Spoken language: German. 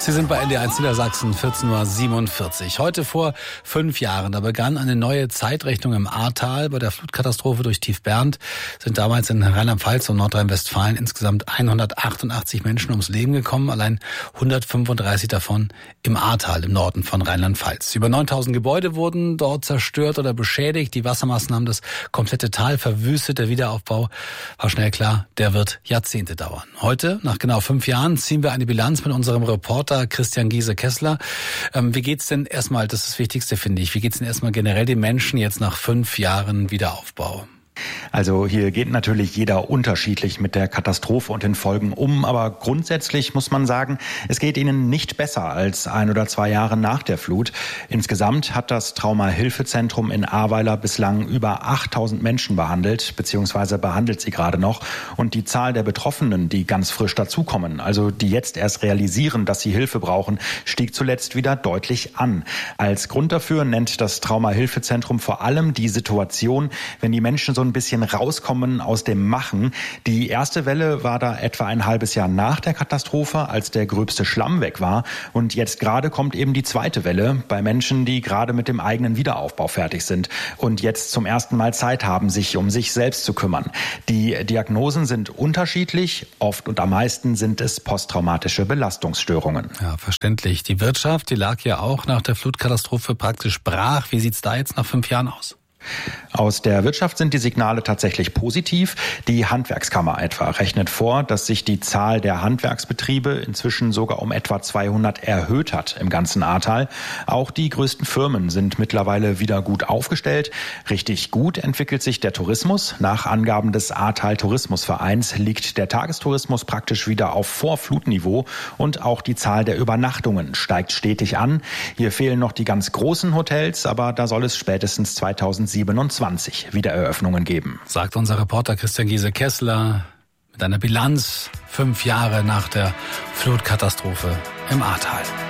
Sie sind bei NDR1 Niedersachsen, 14:47 Uhr. Heute vor 5 Jahren, da begann eine neue Zeitrechnung im Ahrtal. Bei der Flutkatastrophe durch Tief Bernd sind damals in Rheinland-Pfalz und Nordrhein-Westfalen insgesamt 188 Menschen ums Leben gekommen, allein 135 davon im Ahrtal, im Norden von Rheinland-Pfalz. Über 9000 Gebäude wurden dort zerstört oder beschädigt. Die Wassermassen haben das komplette Tal verwüstet. Der Wiederaufbau, war schnell klar, der wird Jahrzehnte dauern. Heute, nach genau 5 Jahren, ziehen wir eine Bilanz mit unserem Reporter Christian Giese-Kessler. Wie geht's denn erstmal, das ist das Wichtigste, finde ich, wie geht's denn erstmal generell den Menschen jetzt nach 5 Jahren Wiederaufbau? Also hier geht natürlich jeder unterschiedlich mit der Katastrophe und den Folgen um, aber grundsätzlich muss man sagen, es geht ihnen nicht besser als 1 oder 2 Jahre nach der Flut. Insgesamt hat das Trauma-Hilfe-Zentrum in Ahrweiler bislang über 8000 Menschen behandelt, beziehungsweise behandelt sie gerade noch. Und die Zahl der Betroffenen, die ganz frisch dazukommen, also die jetzt erst realisieren, dass sie Hilfe brauchen, stieg zuletzt wieder deutlich an. Als Grund dafür nennt das Trauma-Hilfe-Zentrum vor allem die Situation, wenn die Menschen so ein bisschen rauskommen aus dem Machen. Die erste Welle war da etwa ein halbes Jahr nach der Katastrophe, als der gröbste Schlamm weg war. Und jetzt gerade kommt eben die zweite Welle bei Menschen, die gerade mit dem eigenen Wiederaufbau fertig sind und jetzt zum ersten Mal Zeit haben, sich um sich selbst zu kümmern. Die Diagnosen sind unterschiedlich. Oft und am meisten sind es posttraumatische Belastungsstörungen. Ja, verständlich. Die Wirtschaft, die lag ja auch nach der Flutkatastrophe praktisch brach. Wie sieht's da jetzt nach 5 Jahren aus? Aus der Wirtschaft sind die Signale tatsächlich positiv. Die Handwerkskammer etwa rechnet vor, dass sich die Zahl der Handwerksbetriebe inzwischen sogar um etwa 200 erhöht hat im ganzen Ahrtal. Auch die größten Firmen sind mittlerweile wieder gut aufgestellt. Richtig gut entwickelt sich der Tourismus. Nach Angaben des Ahrtal Tourismusvereins liegt der Tagestourismus praktisch wieder auf Vorflutniveau und auch die Zahl der Übernachtungen steigt stetig an. Hier fehlen noch die ganz großen Hotels, aber da soll es spätestens 2027 Wiedereröffnungen geben. Sagt unser Reporter Christian Giese-Kessler mit einer Bilanz 5 Jahre nach der Flutkatastrophe im Ahrtal.